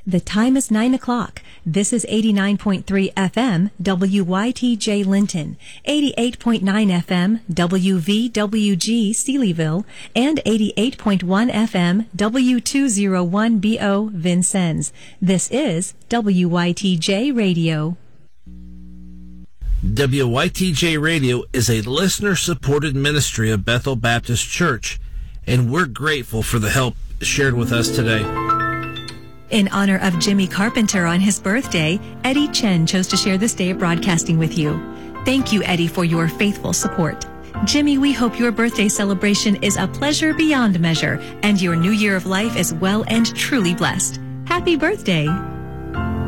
The time is 9 o'clock. This is 89.3 FM, WYTJ Linton, 88.9 FM, WVWG Sealyville, and 88.1 FM, W201BO Vincennes. This is WYTJ Radio. WYTJ Radio is a listener-supported ministry of Bethel Baptist Church, and we're grateful for the help shared with us today. In honor of Jimmy Carpenter on his birthday, Eddie Chen chose to share this day of broadcasting with you. Thank you, Eddie, for your faithful support. Jimmy, we hope your birthday celebration is a pleasure beyond measure, and your new year of life is well and truly blessed. Happy birthday!